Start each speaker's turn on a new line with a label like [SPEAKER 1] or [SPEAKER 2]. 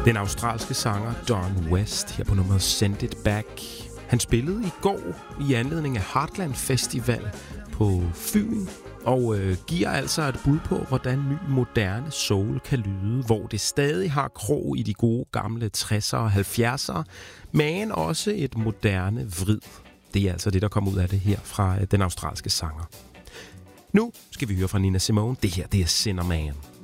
[SPEAKER 1] Den australske sanger Don West her på nummeret Send It Back. Han spillede i går i anledning af Heartland Festival på Fyn, og giver altså et bud på, hvordan ny moderne soul kan lyde, hvor det stadig har krog i de gode gamle 60'ere og 70'ere, men også et moderne vrid. Det er altså det, der kommer ud af det her fra den australske sanger. Nu skal vi høre fra Nina Simone. Det her, det er Sinner Man.